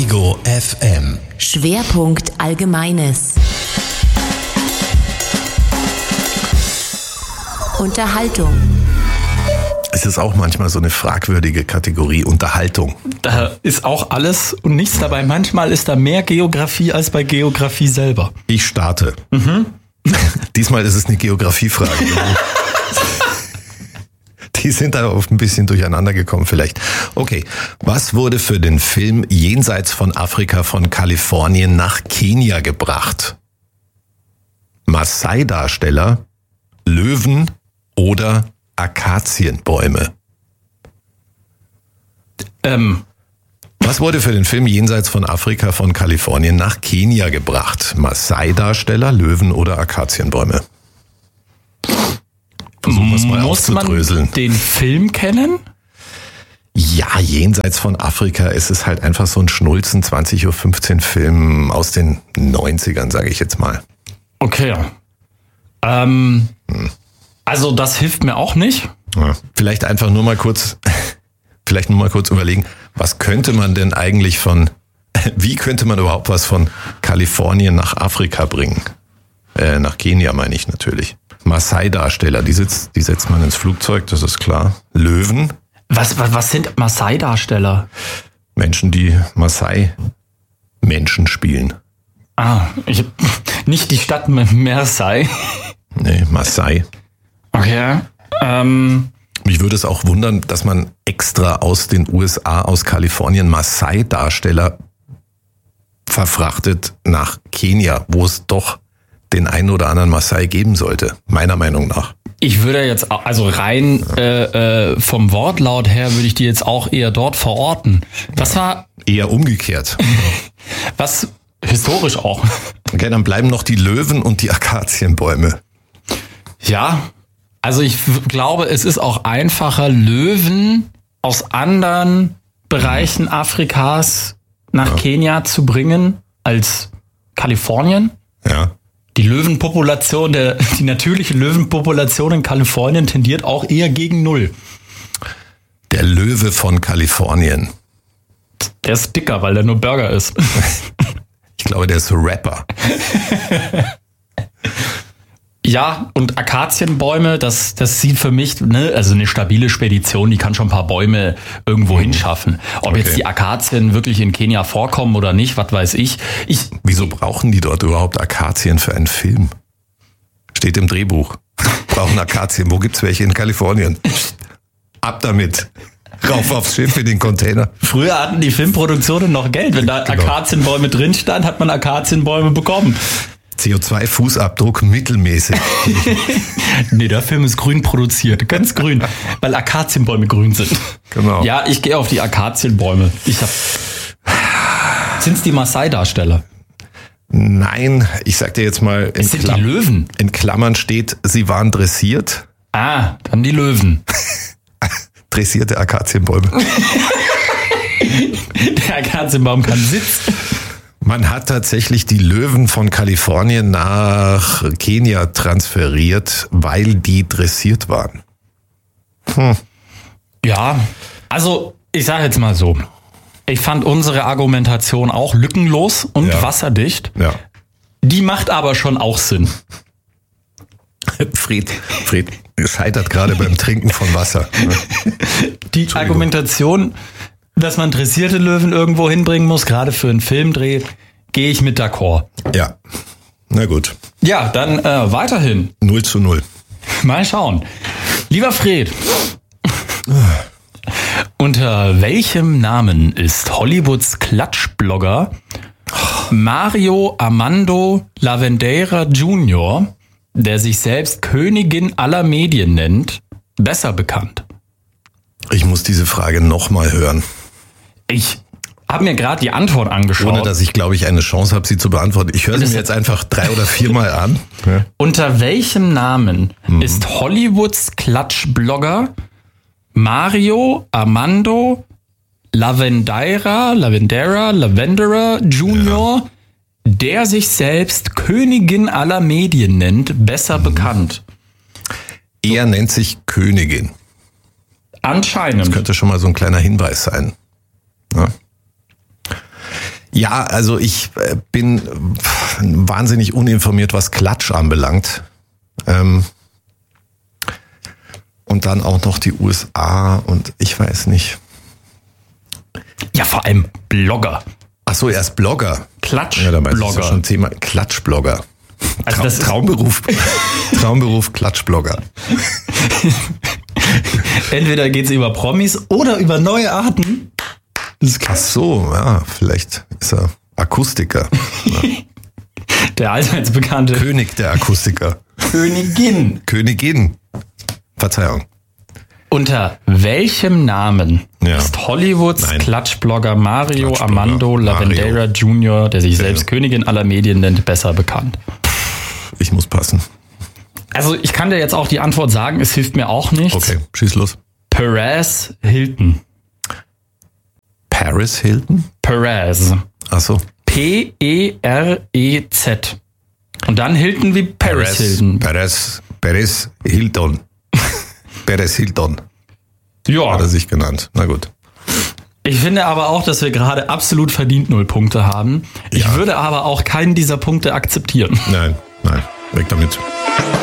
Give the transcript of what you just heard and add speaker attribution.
Speaker 1: Ego FM.
Speaker 2: Schwerpunkt Allgemeines. Unterhaltung.
Speaker 3: Es ist auch manchmal so eine fragwürdige Kategorie, Unterhaltung.
Speaker 4: Da ist auch alles und nichts dabei. Manchmal ist da mehr Geografie als bei Geografie selber.
Speaker 3: Ich starte. Diesmal ist es eine Geografiefrage. Die sind da auf ein bisschen durcheinander gekommen vielleicht. Okay, was wurde für den Film Jenseits von Afrika von Kalifornien nach Kenia gebracht? Maasai-Darsteller, Löwen oder Akazienbäume? Was wurde für den Film Jenseits von Afrika von Kalifornien nach Kenia gebracht? Maasai-Darsteller, Löwen oder Akazienbäume? Versuchen wir es mal aufzudröseln.
Speaker 4: Muss man den Film kennen?
Speaker 3: Ja, Jenseits von Afrika ist es halt einfach so ein Schnulzen 20:15 Uhr Film aus den 90ern, sage ich jetzt mal.
Speaker 4: Okay. Also das hilft mir auch nicht.
Speaker 3: Ja, vielleicht nur mal kurz überlegen, was könnte man denn eigentlich wie könnte man überhaupt was von Kalifornien nach Afrika bringen? Nach Kenia meine ich natürlich. Maasai-Darsteller, die setzt man ins Flugzeug, das ist klar. Löwen.
Speaker 4: Was sind Maasai-Darsteller?
Speaker 3: Menschen, die Maasai-Menschen spielen.
Speaker 4: Nicht die Stadt Mersey.
Speaker 3: Nee, Maasai.
Speaker 4: Okay.
Speaker 3: Mich würde es auch wundern, dass man extra aus den USA, aus Kalifornien Maasai-Darsteller verfrachtet nach Kenia, wo es doch den einen oder anderen Maasai geben sollte, meiner Meinung nach.
Speaker 4: Ich würde jetzt, also rein vom Wortlaut her, würde ich die jetzt auch eher dort verorten. Was war?
Speaker 3: Eher umgekehrt.
Speaker 4: Was historisch auch.
Speaker 3: Okay, dann bleiben noch die Löwen und die Akazienbäume.
Speaker 4: Ja, also ich glaube, es ist auch einfacher, Löwen aus anderen Bereichen Afrikas nach Kenia zu bringen, als Kalifornien.
Speaker 3: Ja.
Speaker 4: Die die natürliche Löwenpopulation in Kalifornien tendiert auch eher gegen 0.
Speaker 3: Der Löwe von Kalifornien.
Speaker 4: Der ist dicker, weil der nur Burger ist.
Speaker 3: Ich glaube, der ist Rapper.
Speaker 4: Ja, und Akazienbäume, das sieht für mich, also eine stabile Spedition, die kann schon ein paar Bäume irgendwo hinschaffen. Ob jetzt die Akazien wirklich in Kenia vorkommen oder nicht, was weiß ich.
Speaker 3: Wieso brauchen die dort überhaupt Akazien für einen Film? Steht im Drehbuch. Brauchen Akazien. Wo gibt's welche? In Kalifornien. Ab damit. Rauf aufs Schiff in den Container.
Speaker 4: Früher hatten die Filmproduktionen noch Geld. Wenn da Akazienbäume drin stand, hat man Akazienbäume bekommen.
Speaker 3: CO2-Fußabdruck mittelmäßig.
Speaker 4: Nee, der Film ist grün produziert, ganz grün, weil Akazienbäume grün sind.
Speaker 3: Genau.
Speaker 4: Ja, ich gehe auf die Akazienbäume. Sind's die Maasai-Darsteller?
Speaker 3: Nein, ich sag dir jetzt mal,
Speaker 4: die Löwen?
Speaker 3: In Klammern steht, sie waren dressiert.
Speaker 4: Dann die Löwen.
Speaker 3: Dressierte Akazienbäume.
Speaker 4: Der Akazienbaum kann sitzen.
Speaker 3: Man hat tatsächlich die Löwen von Kalifornien nach Kenia transferiert, weil die dressiert waren.
Speaker 4: Ja, also ich sage jetzt mal so, ich fand unsere Argumentation auch lückenlos und wasserdicht.
Speaker 3: Ja.
Speaker 4: Die macht aber schon auch Sinn.
Speaker 3: Fred scheitert gerade beim Trinken von Wasser.
Speaker 4: Die Argumentation, dass man dressierte Löwen irgendwo hinbringen muss, gerade für einen Filmdreh, gehe ich mit d'accord.
Speaker 3: Ja, na gut.
Speaker 4: Ja, dann weiterhin.
Speaker 3: 0:0.
Speaker 4: Mal schauen. Lieber Fred, unter welchem Namen ist Hollywoods Klatschblogger Mario Armando Lavendeira Jr., der sich selbst Königin aller Medien nennt, besser bekannt?
Speaker 3: Ich muss diese Frage nochmal hören.
Speaker 4: Ich habe mir gerade die Antwort angeschaut.
Speaker 3: Ohne dass ich, glaube ich, eine Chance habe, sie zu beantworten. Ich höre sie mir jetzt einfach 3 oder 4 Mal an. Ja.
Speaker 4: Unter welchem Namen ist Hollywoods Klatschblogger Mario Armando Lavendeira Jr., der sich selbst Königin aller Medien nennt, besser bekannt?
Speaker 3: Er nennt sich Königin.
Speaker 4: Anscheinend.
Speaker 3: Das könnte schon mal so ein kleiner Hinweis sein. Ja. Ja, also ich bin wahnsinnig uninformiert, was Klatsch anbelangt. Und dann auch noch die USA und ich weiß nicht.
Speaker 4: Ja, vor allem Blogger.
Speaker 3: Ach so, er ist Blogger.
Speaker 4: Klatschblogger.
Speaker 3: Ja, dabei ist ja schon Thema Klatschblogger.
Speaker 4: Also das ist
Speaker 3: Traumberuf. Traumberuf Klatschblogger.
Speaker 4: Entweder geht es über Promis oder über neue Arten.
Speaker 3: Ach so, ja, vielleicht ist er Akustiker. Ja.
Speaker 4: Der allseits bekannte
Speaker 3: König der Akustiker. Königin. Verzeihung.
Speaker 4: Unter welchem Namen ist Hollywoods Klatschblogger Mario Armando Lavendera Jr., der sich selbst Königin aller Medien nennt, besser bekannt?
Speaker 3: Ich muss passen.
Speaker 4: Also ich kann dir jetzt auch die Antwort sagen, es hilft mir auch nichts.
Speaker 3: Okay, schieß los.
Speaker 4: Perez Hilton.
Speaker 3: Paris Hilton?
Speaker 4: Perez.
Speaker 3: Ach so.
Speaker 4: P-E-R-E-Z. Und dann Hilton wie Paris Hilton.
Speaker 3: Perez Hilton. Perez Hilton.
Speaker 4: Ja.
Speaker 3: Hat er sich genannt. Na gut.
Speaker 4: Ich finde aber auch, dass wir gerade absolut verdient 0 Punkte haben. Ich würde aber auch keinen dieser Punkte akzeptieren.
Speaker 3: Nein, weg damit.